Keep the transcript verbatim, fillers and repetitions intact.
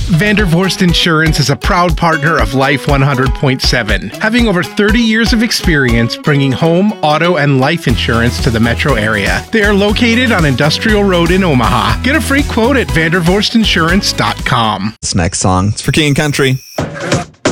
Vandervorst Insurance is a proud partner of Life one hundred point seven, having over thirty years of experience bringing home, auto, and life insurance to the metro area. They are located on Industrial Road in Omaha. Get a free quote at vandervorst insurance dot com. This next song, it's for King and Country.